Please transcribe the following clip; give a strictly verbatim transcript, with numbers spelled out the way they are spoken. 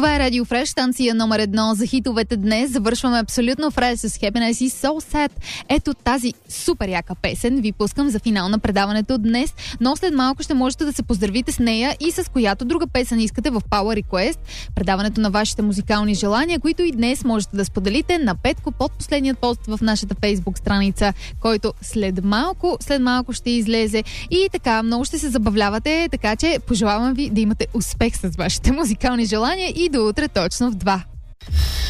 Това е Радио Фреш, станция номер едно за хитовете днес. Завършваме абсолютно фреш с Happiness и So Sad. Ето тази супер яка песен ви пускам за финал на предаването днес, но след малко ще можете да се поздравите с нея и с която друга песен искате в Power Request. Предаването на вашите музикални желания, които и днес можете да споделите на Петко под последният пост в нашата Facebook страница, който след малко, след малко ще излезе. И така, много ще се забавлявате, така че пожелавам ви да имате успех с вашите музикални желания и до утре точно в два.